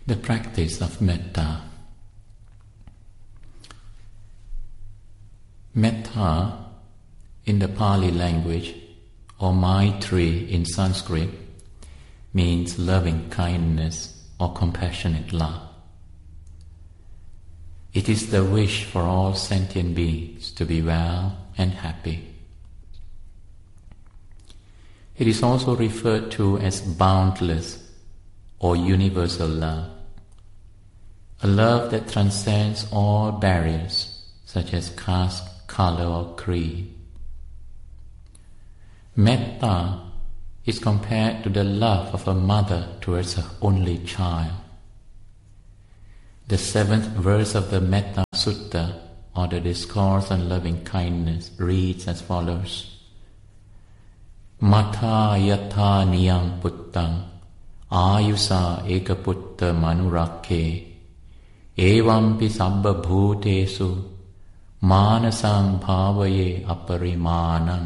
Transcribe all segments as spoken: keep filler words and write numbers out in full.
The practice of metta. Metta in the Pali language, or Maitri in Sanskrit, means loving kindness or compassionate love. It is the wish for all sentient beings to be well and happy. It is also referred to as boundless or universal love, a love that transcends all barriers such as caste, color or creed. Metta is compared to the love of a mother towards her only child. The seventh verse of the Metta Sutta, or the Discourse on Loving Kindness, reads as follows: Mata yatha niyam puttang ayusa ekaputta manurakke evampi sabba bhutesu manasang bhavaye aparimanam.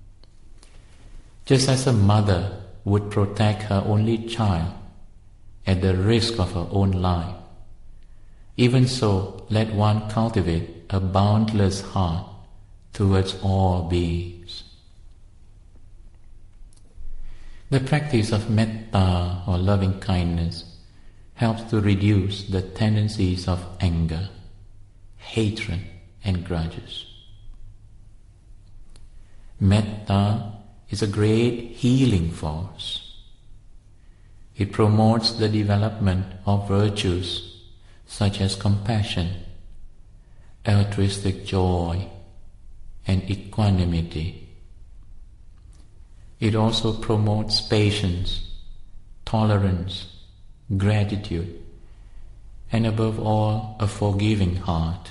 Just as a mother would protect her only child at the risk of her own life, even so let one cultivate a boundless heart towards all beings. The practice of metta or loving kindness helps to reduce the tendencies of anger, hatred and grudges. Metta is a great healing force. It promotes the development of virtues such as compassion, altruistic joy, and equanimity. It also promotes patience, tolerance, gratitude, and above all, a forgiving heart.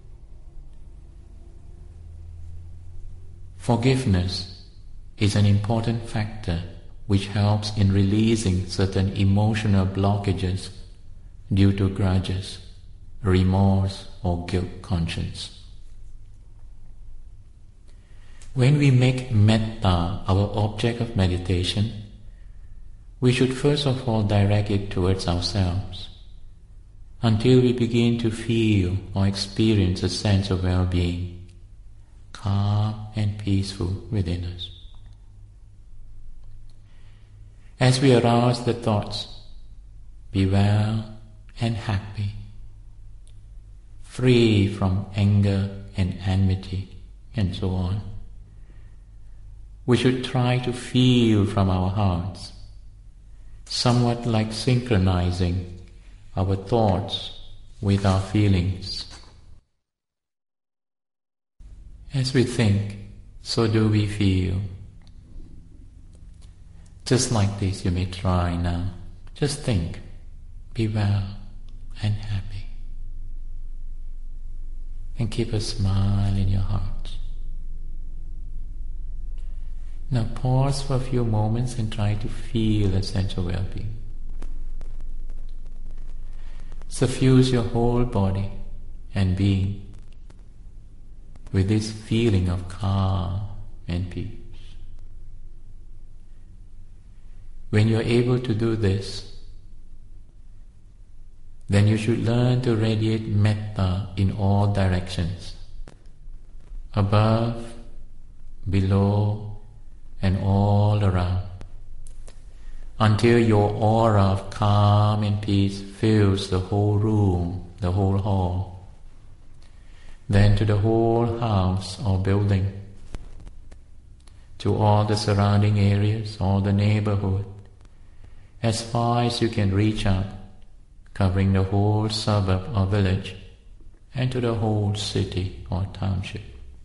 Forgiveness is an important factor which helps in releasing certain emotional blockages due to grudges, remorse, or guilt conscience. When we make metta our object of meditation, we should first of all direct it towards ourselves until we begin to feel or experience a sense of well-being, calm and peaceful within us. As we arouse the thoughts, be well and happy, free from anger and enmity, and so on, we should try to feel from our hearts, somewhat like synchronizing our thoughts with our feelings. As we think, so do we feel. Just like this, you may try now. Just think, be well and happy, and keep a smile in your heart. Now pause for a few moments and try to feel a sense of well-being. Suffuse your whole body and being with this feeling of calm and peace. When you are able to do this, then you should learn to radiate metta in all directions, above, below, and all around, until your aura of calm and peace fills the whole room, the whole hall, then to the whole house or building, to all the surrounding areas, all the neighborhood, as far as you can reach out, covering the whole suburb or village, and to the whole city or township.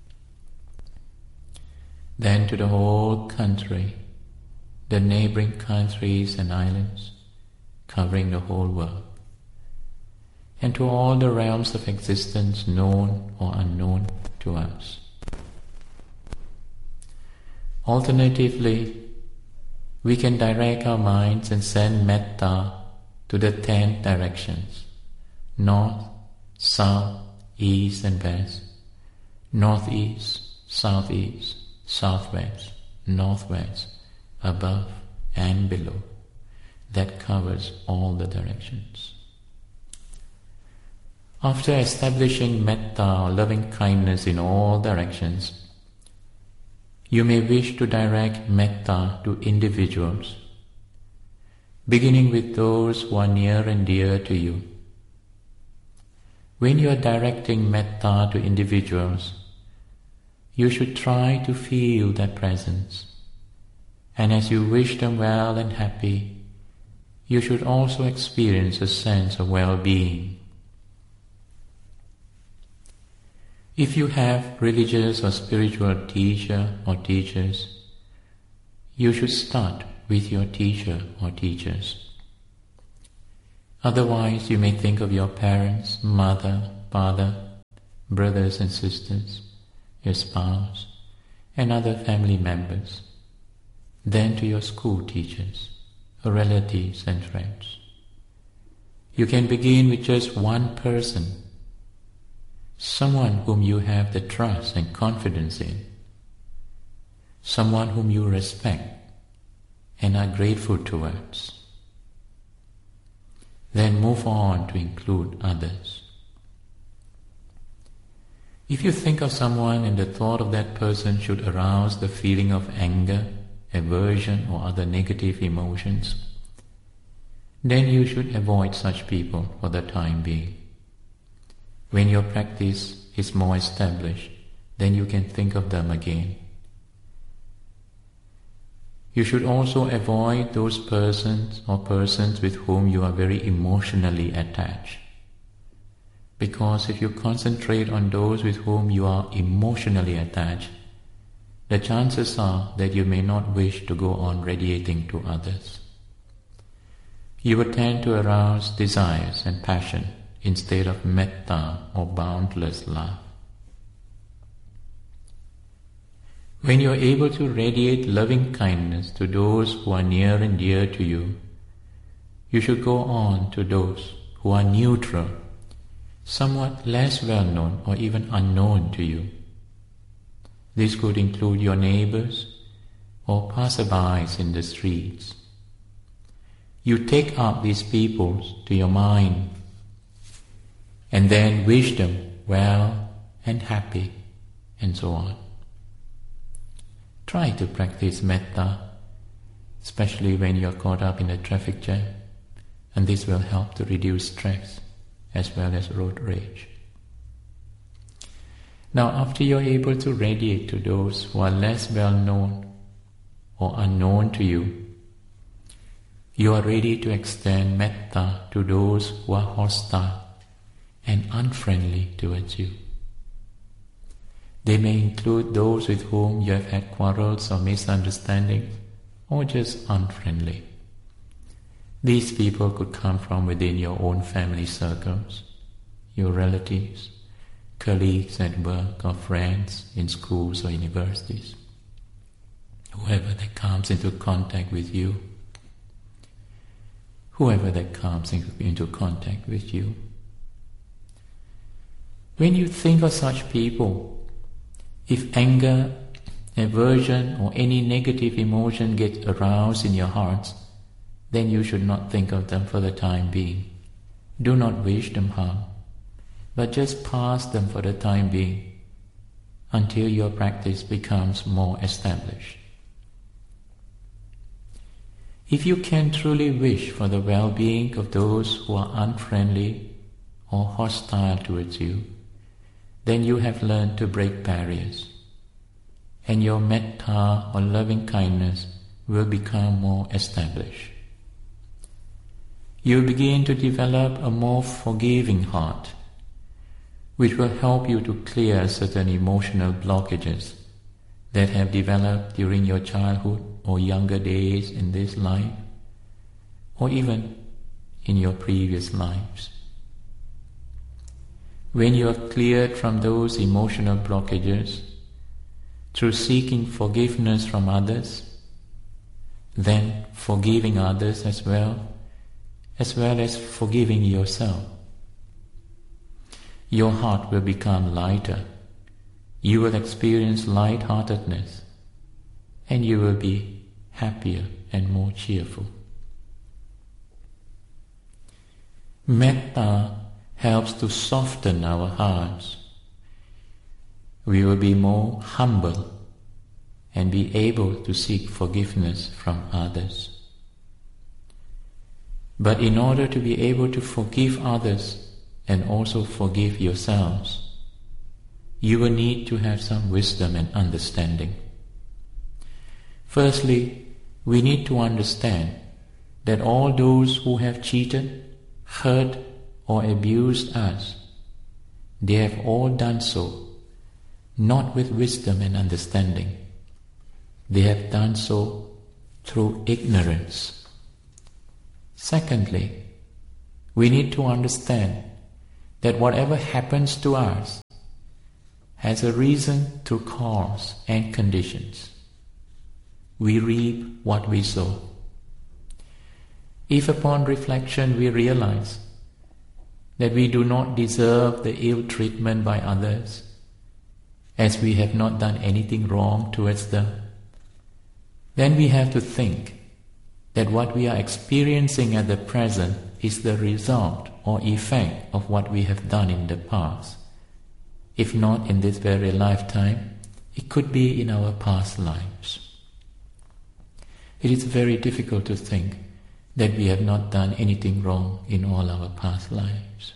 Then to the whole country, the neighboring countries and islands, covering the whole world, and to all the realms of existence known or unknown to us. Alternatively, we can direct our minds and send metta to the ten directions: north, south, east and west, northeast, southeast, southwest, northwest, above and below. That covers all the directions. After establishing metta or loving kindness in all directions, you may wish to direct metta to individuals, beginning with those who are near and dear to you. When you are directing metta to individuals, you should try to feel their presence, and as you wish them well and happy, you should also experience a sense of well-being. If you have religious or spiritual teacher or teachers, you should start with your teacher or teachers. Otherwise, you may think of your parents, mother, father, brothers and sisters, your spouse, and other family members, then to your school teachers, relatives and friends. You can begin with just one person, someone whom you have the trust and confidence in, someone whom you respect and are grateful towards. Then move on to include others. If you think of someone and the thought of that person should arouse the feeling of anger, aversion or other negative emotions, then you should avoid such people for the time being. When your practice is more established, then you can think of them again. You should also avoid those persons or persons with whom you are very emotionally attached. Because if you concentrate on those with whom you are emotionally attached, the chances are that you may not wish to go on radiating to others. You will tend to arouse desires and passion instead of metta or boundless love. When you are able to radiate loving kindness to those who are near and dear to you, you should go on to those who are neutral, somewhat less well known or even unknown to you. This could include your neighbors or passerbys in the streets. You take up these people to your mind and then wish them well and happy and so on. Try to practice metta, especially when you are caught up in a traffic jam, and this will help to reduce stress as well as road rage. Now, after you are able to radiate to those who are less well known or unknown to you, you are ready to extend metta to those who are hostile and unfriendly towards you. They may include those with whom you have had quarrels or misunderstandings, or just unfriendly. These people could come from within your own family circles, your relatives, colleagues at work or friends in schools or universities, whoever that comes into contact with you, whoever that comes into contact with you. When you think of such people, if anger, aversion or any negative emotion gets aroused in your hearts, then you should not think of them for the time being. Do not wish them harm, but just pass them for the time being until your practice becomes more established. If you can truly wish for the well-being of those who are unfriendly or hostile towards you, then you have learned to break barriers, and your metta or loving kindness will become more established. You begin to develop a more forgiving heart, which will help you to clear certain emotional blockages that have developed during your childhood or younger days in this life, or even in your previous lives. When you are cleared from those emotional blockages through seeking forgiveness from others, then forgiving others as well, as well as forgiving yourself, your heart will become lighter. You will experience light-heartedness, and you will be happier and more cheerful. Metta helps to soften our hearts. We will be more humble and be able to seek forgiveness from others. But in order to be able to forgive others and also forgive yourselves, you will need to have some wisdom and understanding. Firstly, we need to understand that all those who have cheated, hurt, or abused us, they have all done so not with wisdom and understanding. They have done so through ignorance. Secondly, we need to understand that whatever happens to us has a reason through cause and conditions. We reap what we sow. If upon reflection we realize that we do not deserve the ill treatment by others, as we have not done anything wrong towards them, then we have to think that what we are experiencing at the present is the result or effect of what we have done in the past. If not in this very lifetime, it could be in our past lives. It is very difficult to think that we have not done anything wrong in all our past lives.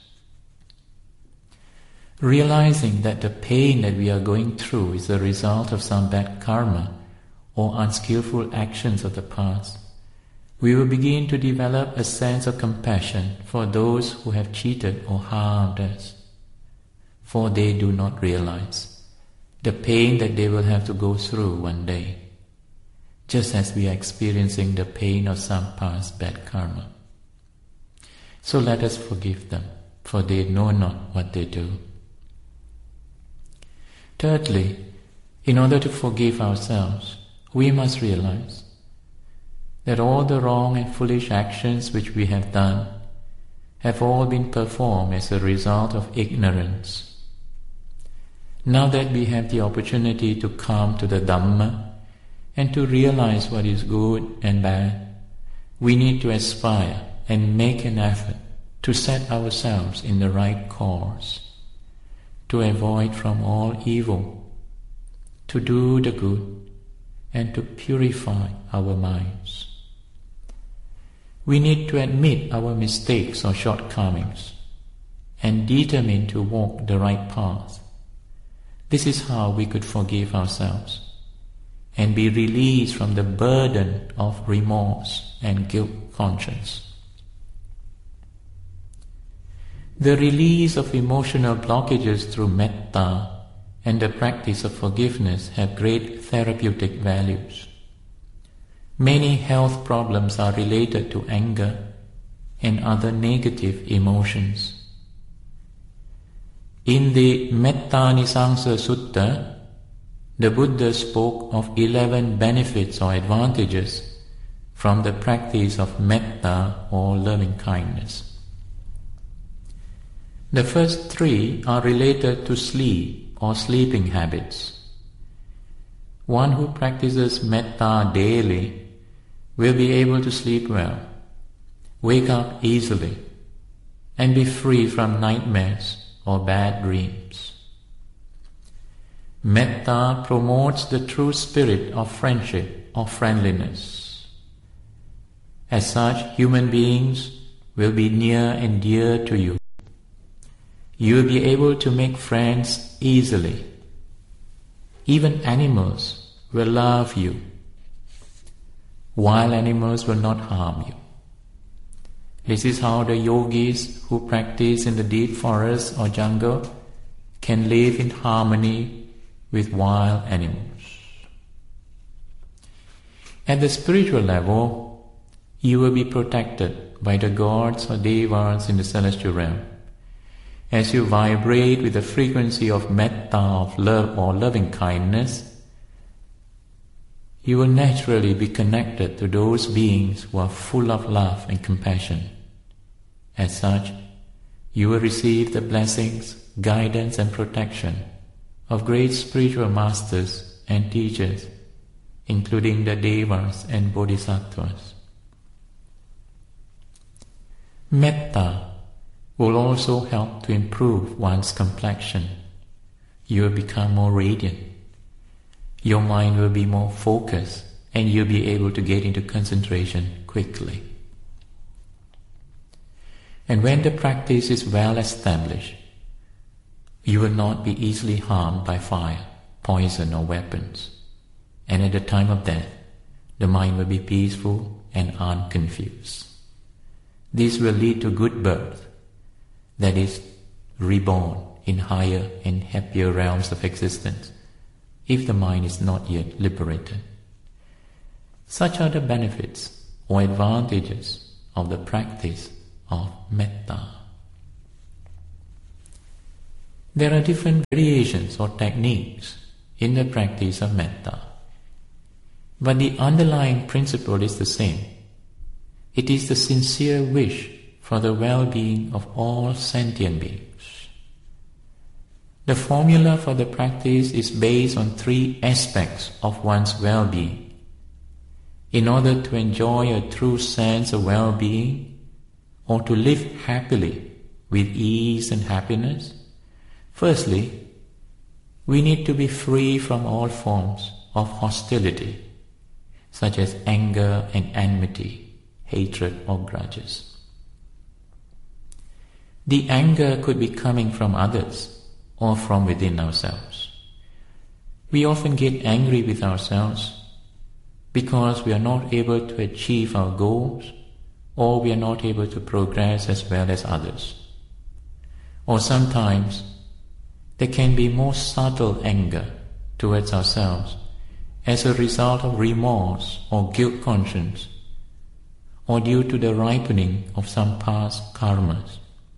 Realizing that the pain that we are going through is the result of some bad karma or unskillful actions of the past, we will begin to develop a sense of compassion for those who have cheated or harmed us, for they do not realize the pain that they will have to go through one day, just as we are experiencing the pain of some past bad karma. So let us forgive them, for they know not what they do. Thirdly, in order to forgive ourselves, we must realize that all the wrong and foolish actions which we have done have all been performed as a result of ignorance. Now that we have the opportunity to come to the Dhamma and to realize what is good and bad, we need to aspire and make an effort to set ourselves in the right course, to avoid from all evil, to do the good, and to purify our minds. We need to admit our mistakes or shortcomings and determine to walk the right path. This is how we could forgive ourselves and be released from the burden of remorse and guilt conscience. The release of emotional blockages through metta and the practice of forgiveness have great therapeutic values. Many health problems are related to anger and other negative emotions. In the Metta-nisangsa Sutta, the Buddha spoke of eleven benefits or advantages from the practice of metta or loving kindness. The first three are related to sleep or sleeping habits. One who practices metta daily will be able to sleep well, wake up easily, and be free from nightmares or bad dreams. Metta promotes the true spirit of friendship or friendliness. As such, human beings will be near and dear to you. You will be able to make friends easily. Even animals will love you. Wild animals will not harm you. This is how the yogis who practice in the deep forest or jungle can live in harmony with wild animals. At the spiritual level, you will be protected by the gods or devas in the celestial realm. As you vibrate with the frequency of metta, of love or loving kindness, you will naturally be connected to those beings who are full of love and compassion. As such, you will receive the blessings, guidance and protection of great spiritual masters and teachers, including the devas and bodhisattvas. Metta will also help to improve one's complexion. You will become more radiant. Your mind will be more focused, and you'll be able to get into concentration quickly. And when the practice is well established, you will not be easily harmed by fire, poison or weapons. And at the time of death, the mind will be peaceful and unconfused. This will lead to good birth, that is, reborn in higher and happier realms of existence, if the mind is not yet liberated. Such are the benefits or advantages of the practice of metta. There are different variations or techniques in the practice of metta, but the underlying principle is the same. It is the sincere wish for the well-being of all sentient beings. The formula for the practice is based on three aspects of one's well-being. In order to enjoy a true sense of well-being, or to live happily with ease and happiness, firstly, we need to be free from all forms of hostility, such as anger and enmity, hatred or grudges. The anger could be coming from others or from within ourselves. We often get angry with ourselves because we are not able to achieve our goals, or we are not able to progress as well as others. Or sometimes there can be more subtle anger towards ourselves as a result of remorse or guilt conscience, or due to the ripening of some past karmas.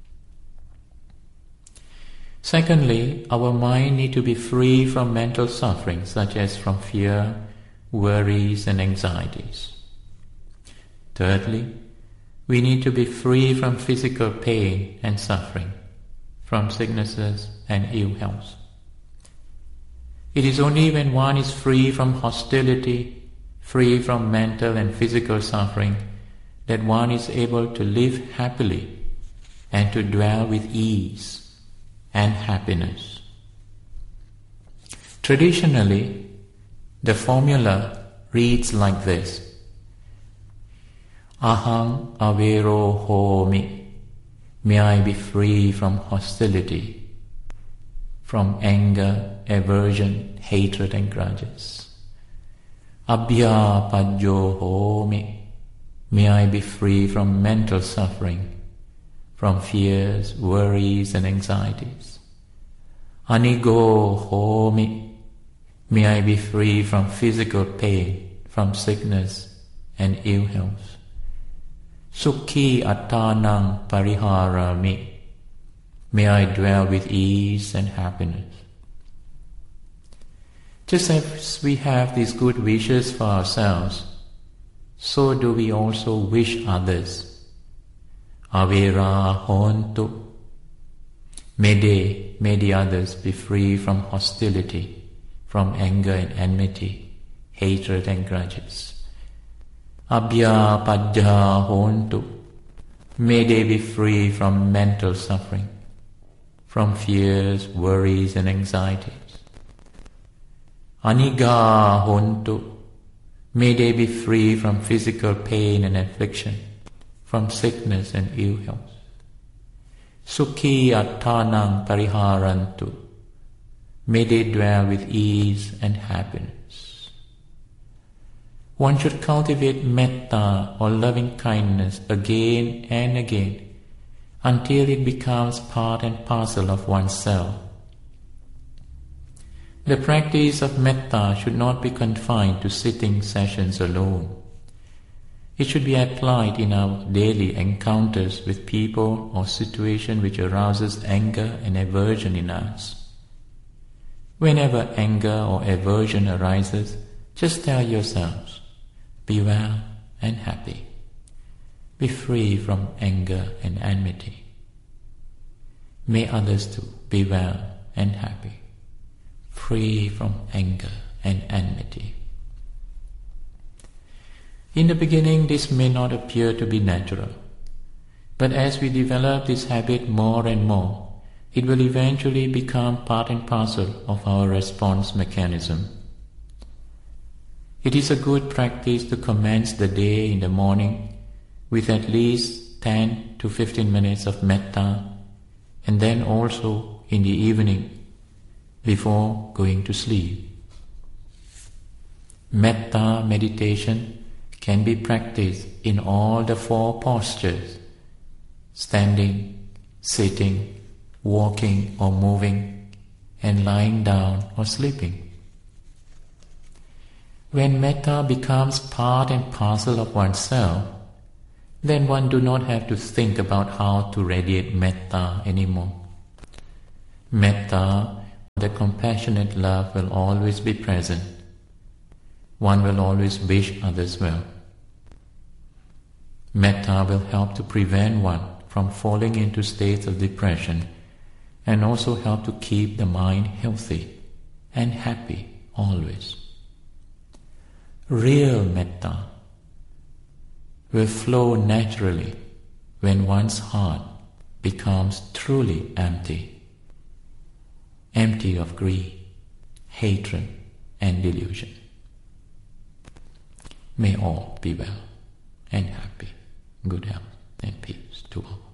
Secondly, our mind needs to be free from mental suffering, such as from fear, worries and anxieties. Thirdly, we need to be free from physical pain and suffering, from sicknesses and ill health. It is only when one is free from hostility, free from mental and physical suffering, that one is able to live happily and to dwell with ease and happiness. Traditionally, the formula reads like this: Aham avero homi. May I be free from hostility, from anger, aversion, hatred and grudges. Abhyapadyo homi. May I be free from mental suffering, from fears, worries and anxieties. Anigo homi. May I be free from physical pain, from sickness and ill health. Sukhi attanang pariharami. May I dwell with ease and happiness. Just as we have these good wishes for ourselves, so do we also wish others. Avera hontu. May they, may the others be free from hostility, from anger and enmity, hatred and grudges. Abhyapadya hontu. May they be free from mental suffering, from fears, worries and anxieties. Aniga hontu. May they be free from physical pain and affliction, from sickness and ill health. Sukhi attanang pariharantu. May they dwell with ease and happiness. One should cultivate metta or loving kindness again and again until it becomes part and parcel of oneself. The practice of metta should not be confined to sitting sessions alone. It should be applied in our daily encounters with people or situation which arouses anger and aversion in us. Whenever anger or aversion arises, just tell yourselves, be well and happy. Be free from anger and enmity. May others too be well and happy, free from anger and enmity. In the beginning, this may not appear to be natural. But as we develop this habit more and more, it will eventually become part and parcel of our response mechanism. It is a good practice to commence the day in the morning with at least ten to fifteen minutes of metta, and then also in the evening before going to sleep. Metta meditation can be practiced in all the four postures: standing, sitting, walking or moving, and lying down or sleeping. When metta becomes part and parcel of oneself, then one do not have to think about how to radiate metta anymore. Metta, the compassionate love, will always be present. One will always wish others well. Metta will help to prevent one from falling into states of depression and also help to keep the mind healthy and happy always. Real metta will flow naturally when one's heart becomes truly empty, empty of greed, hatred, and delusion. May all be well and happy, good health and peace to all.